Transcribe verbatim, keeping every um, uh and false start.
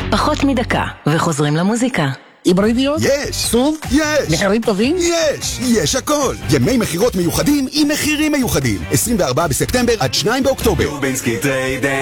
פחות מדקה, וחוזרים למוזיקה. היברידיות? יש! סוב? יש! מחירים טובים? יש! יש הכל! ימי מחירות מיוחדים עם מחירים מיוחדים. עשרים וארבעה בספטמבר עד שניים באוקטובר.